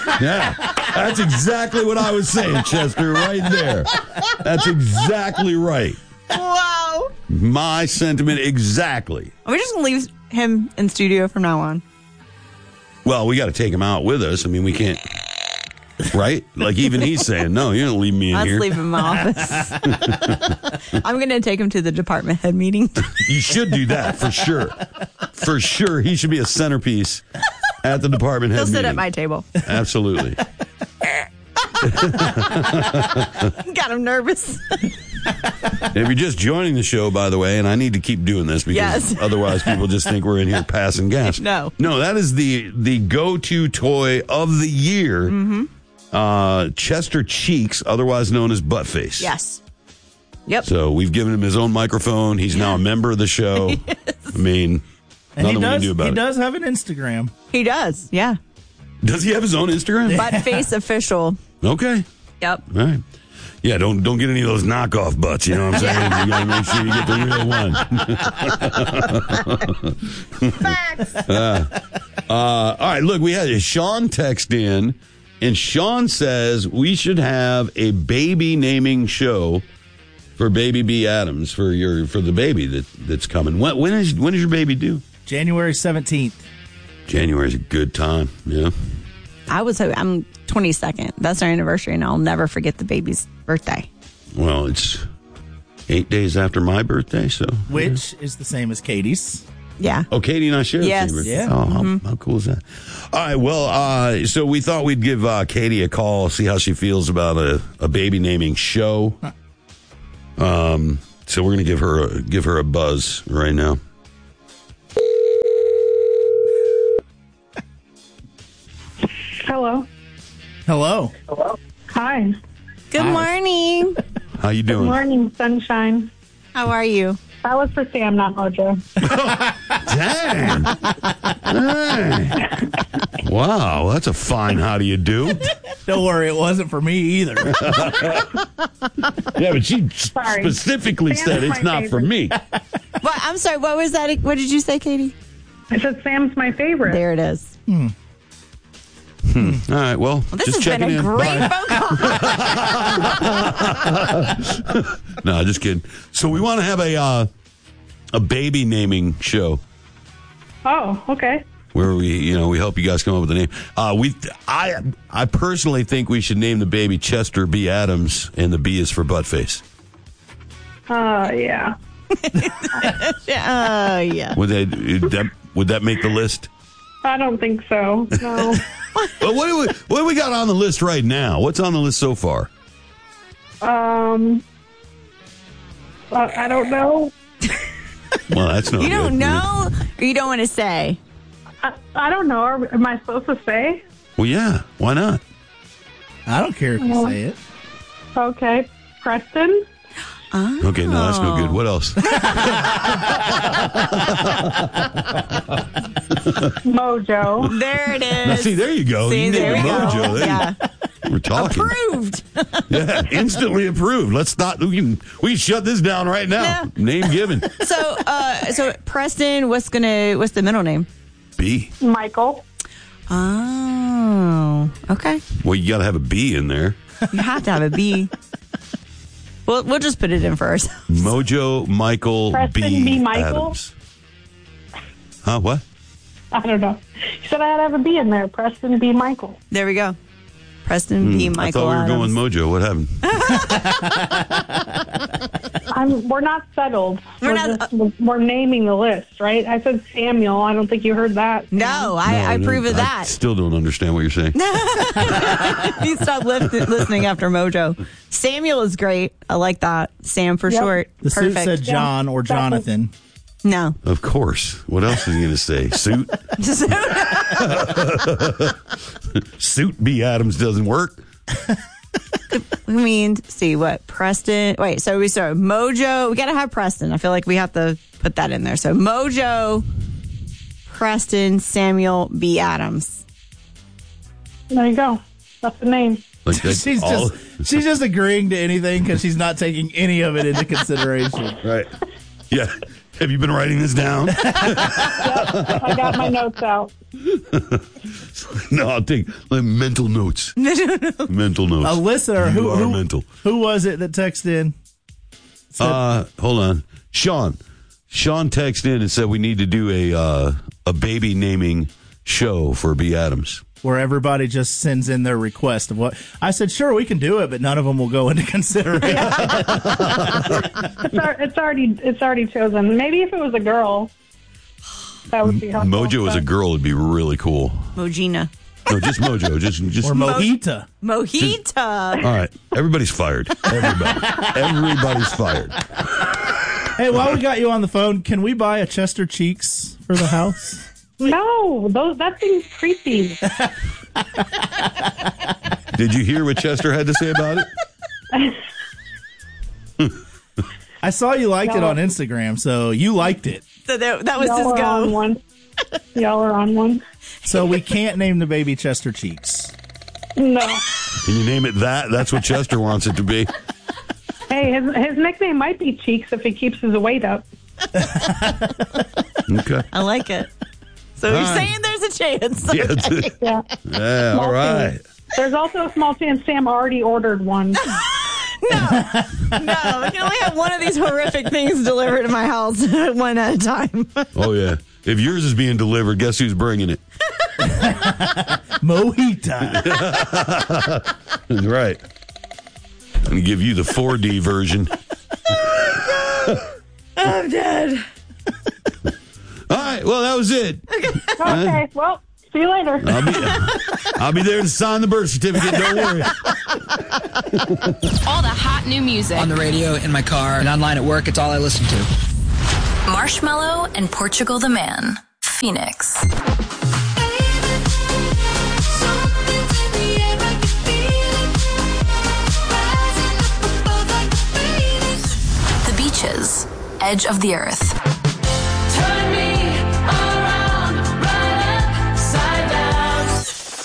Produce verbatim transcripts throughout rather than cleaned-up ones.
Yeah, that's exactly what I was saying, Chester, right there. That's exactly right. Wow. My sentiment exactly. Are we just going to leave him in studio from now on? Well, we got to take him out with us. I mean, we can't, right? Like, even he's saying, no, you don't leave me in Let's here. leave him in my office. I'm going to take him to the department head meeting. You should do that, for sure. For sure. He should be a centerpiece at the department head He'll sit meeting. at my table. Absolutely. Got him nervous. If you're just joining the show, by the way, and I need to keep doing this because Yes. otherwise people just think we're in here passing gas. No. No, that is the, the go-to toy of the year. Mm-hmm. Uh, Chester Cheeks, otherwise known as Buttface. Yes. Yep. So we've given him his own microphone. He's now a member of the show. Yes. I mean, And nothing he does, we can do about he it. does have an Instagram. He does. Yeah. Does he have his own Instagram? Buttface official. Okay. Yep. All right. Yeah, don't don't get any of those knockoff butts, you know what I'm saying? You got to make sure you get the real one. Facts. uh, uh, all right, look, we had Sean text in, and Sean says we should have a baby naming show for Baby B. Adams, for your for the baby that that's coming. When, when is when is your baby due? January seventeenth. January's a good time, yeah. I was, I'm twenty-second. That's our anniversary, and I'll never forget the baby's birthday. Well, it's eight days after my birthday, so. Which is the same as Katie's. Yeah. Oh, Katie and I share Yes. the same birthday. Yeah. Oh, how, Mm-hmm. how cool is that? All right, well, uh, so we thought we'd give uh, Katie a call, see how she feels about a, a baby naming show. Um, so we're going to give her a, give her a buzz right now. Hello. Hello. Hi. Good morning. How you Good doing? morning, sunshine. How are you? That was for Sam, not Mojo. Dang. Dang. Wow, that's a fine how do you do. Don't worry, it wasn't for me either. Yeah, but she Sorry. specifically Sam's said it's my not for me. What? I'm sorry. What was that? What did you say, Katie? I said Sam's my favorite. There it is. All right, well, Well, this just has been checking a in. great Bye. phone call. No, just kidding. So we want to have a uh, a baby naming show Oh, okay. where we, you know, we help you guys come up with a name. Uh, we, I, I personally think we should name the baby Chester B. Adams, and the B is for Buttface. Uh, yeah. Uh, yeah. Would they? That, would that make the list? I don't think so. No. Well, what do we what do we got on the list right now? What's on the list so far? um, uh, I don't know. Well, that's no You good. don't know, or you don't want to say? I, I don't know. Are, am I supposed to say? Well, yeah. Why not? I don't care if you say it. Okay. Preston? Okay, no, that's no good. What else? Mojo. There it is. Now, see, there you go. See, You there named we go. Mojo. There you- Yeah. We're talking. Approved. Yeah, instantly approved. Let's not. We can we can shut this down right now. Yeah. Name given. So, uh, so Preston, what's gonna, what's the middle name? B. Michael. Oh, okay. Well, you got to have a B in there. You have to have a B. We'll we'll just put it in for ourselves. Mojo Michael Preston B. B. Michael? Adams. Huh? What? I don't know. You said I had to have a B in there. Preston B. Michael. There we go. Preston B. I Michael thought we were Adams. going Mojo. What happened? I'm, we're not settled. We're We're, not- just, we're, we're naming the list, right? I said Samuel. I don't think you heard that. No, I, I No, approve of I that. still don't understand what you're saying. You stop li- listening after Mojo. Samuel is great. I like that. Sam for Yep. short. The suit Perfect. said John or Jonathan. No. Of course. What else is he going to say? Suit? Suit B. Adams doesn't work. I mean, see what Preston. Wait, so we start Mojo. We got to have Preston. I feel like we have to put that in there. So Mojo, Preston, Samuel B. Adams. There you go. That's the name. Like that's She's all- just she's just agreeing to anything because she's not taking any of it into consideration. right. Yeah. Have you been writing this down? Yep, I got my notes out. No, I'll take like, mental notes. Mental notes. A listener, You who, are who, mental. who was it that texted in? Said, Uh, hold on. Sean. Sean texted in and said we need to do a uh, a baby naming show for B. Adams. where everybody just sends in their request of what I said. Sure, we can do it, but none of them will go into consideration. It's, al- it's already it's already chosen. Maybe if it was a girl, that would be helpful. Mojo as a but- girl would be really cool. Mojina. No, just Mojo. Just, just Or Mojita. Mojita. All right, everybody's fired. Everybody, everybody's fired. Hey, while we got you on the phone, can we buy a Chester Cheeks for the house? No, those that seems creepy. Did you hear what Chester had to say about it? I saw you liked it No. on Instagram, so you liked it. So that, that was Y'all his are on go. one. Y'all are on one. So we can't name the baby Chester Cheeks. No. Can you name it that? That's what Chester wants it to be. Hey, his his nickname might be Cheeks if he keeps his weight up. Okay. I like it. So you're right. saying there's a chance. Yeah. it's- Yeah. yeah all Small right. chance. There's also a small chance Sam already ordered one. No, we can only have one of these horrific things delivered to my house one at a time. Oh yeah. If yours is being delivered, guess who's bringing it? Mojita. That's right. I'm gonna give you the four D version. I'm dead. All right. Well, that was it. Okay, well, see you later. I'll be, I'll be there to sign the birth certificate. Don't worry. All the hot new music. On the radio, in my car, and online at work, it's all I listen to. Marshmallow and Portugal the Man. Phoenix. The Beaches. Edge of the Earth. Turn me around, right upside down.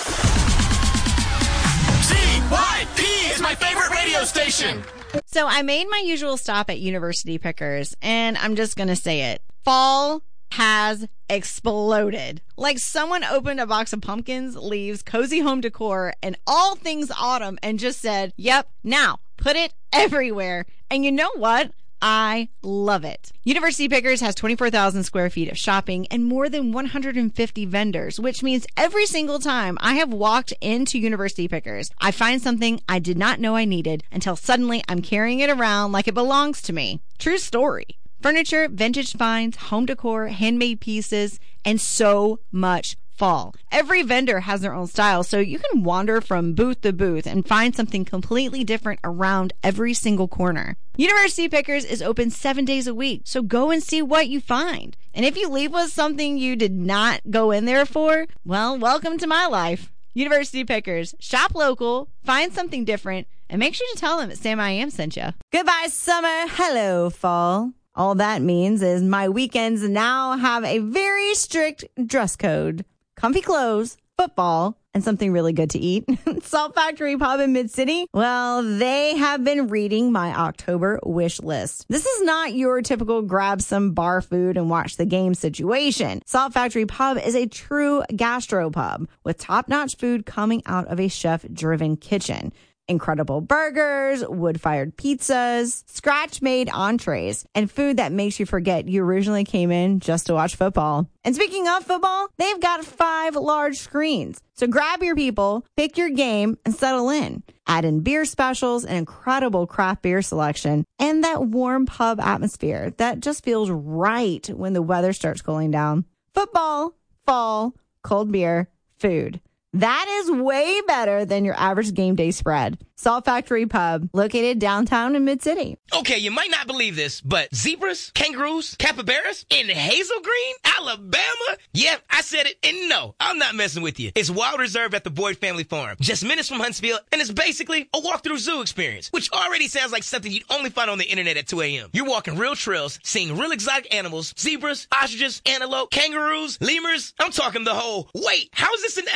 Z Y P is my favorite radio station. So I made my usual stop at University Pickers, and I'm just going to say it. Fall has exploded. Like someone opened a box of pumpkins, leaves, cozy home decor, and all things autumn and just said, yep, now put it everywhere. And you know what? I love it. University Pickers has twenty-four thousand square feet of shopping and more than one hundred fifty vendors, which means every single time I have walked into University Pickers, I find something I did not know I needed until suddenly I'm carrying it around like it belongs to me. True story. Furniture, vintage finds, home decor, handmade pieces, and so much fall. Every vendor has their own style, so you can wander from booth to booth and find something completely different around every single corner. University Pickers is open seven days a week, so go and see what you find. And if you leave with something you did not go in there for, well, welcome to my life. University Pickers. Shop local, find something different, and make sure to tell them that Sam I Am sent you. Goodbye, summer. Hello, fall. All that means is my weekends now have a very strict dress code. Comfy clothes, football, and something really good to eat. Salt Factory Pub in Mid-City. Well, they have been reading my October wish list. This is not your typical grab some bar food and watch the game situation. Salt Factory Pub is a true gastropub with top-notch food coming out of a chef-driven kitchen. Incredible burgers, wood-fired pizzas, scratch-made entrees, and food that makes you forget you originally came in just to watch football. And speaking of football, they've got five large screens. So grab your people, pick your game, and settle in. Add in beer specials, an incredible craft beer selection, and that warm pub atmosphere that just feels right when the weather starts cooling down. Football, fall, cold beer, food. That is way better than your average game day spread. Salt Factory Pub, located downtown in Mid-City. Okay, you might not believe this, but zebras, kangaroos, capybaras in Hazel Green, Alabama? Yeah, I said it, and no, I'm not messing with you. It's Wild Reserve at the Boyd Family Farm, just minutes from Huntsville, and it's basically a walk-through zoo experience, which already sounds like something you'd only find on the internet at two a.m. You're walking real trails, seeing real exotic animals, zebras, ostriches, antelope, kangaroos, lemurs. I'm talking the whole, wait, how is this in Alabama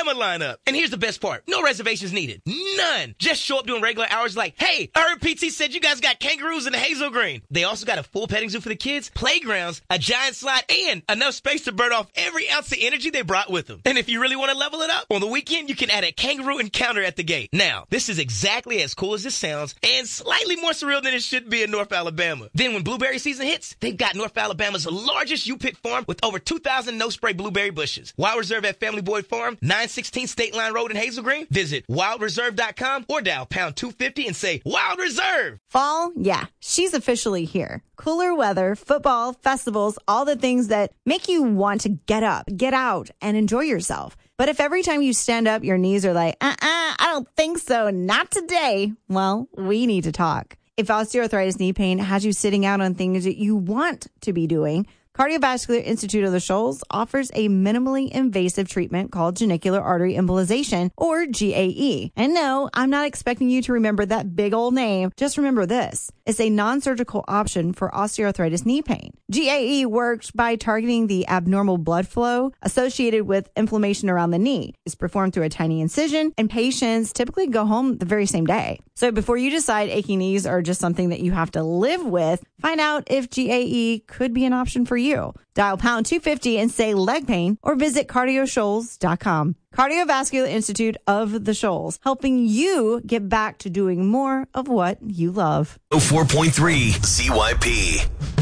Alabama lineup. And here's the best part. No reservations needed. None. Just show up during regular hours like, hey, I heard P T said you guys got kangaroos in the Hazel Green. They also got a full petting zoo for the kids, playgrounds, a giant slide, and enough space to burn off every ounce of energy they brought with them. And if you really want to level it up, on the weekend, you can add a kangaroo encounter at the gate. Now, this is exactly as cool as this sounds and slightly more surreal than it should be in North Alabama. Then when blueberry season hits, they've got North Alabama's largest U-pick farm with over two thousand no-spray blueberry bushes. Wild Reserve at Family Boyd Farm, nine sixteen State Line Road in Hazel Green. Visit wild reserve dot com or dial pound two fifty and say Wild Reserve. Fall, yeah, she's officially here. Cooler weather, football, festivals, all the things that make you want to get up, get out, and enjoy yourself. But if every time you stand up, your knees are like, uh-uh, I don't think so, not today, well, we need to talk. If osteoarthritis knee pain has you sitting out on things that you want to be doing, Cardiovascular Institute of the Shoals offers a minimally invasive treatment called genicular artery embolization, or G A E. And no, I'm not expecting you to remember that big old name. Just remember this. It's a non-surgical option for osteoarthritis knee pain. G A E works by targeting the abnormal blood flow associated with inflammation around the knee. It's performed through a tiny incision, and patients typically go home the very same day. So before you decide aching knees are just something that you have to live with, find out if G A E could be an option for you. You. Dial pound two fifty and say leg pain or visit cardio shoals dot com. Cardiovascular Institute of the Shoals, helping you get back to doing more of what you love. four point three C Y P.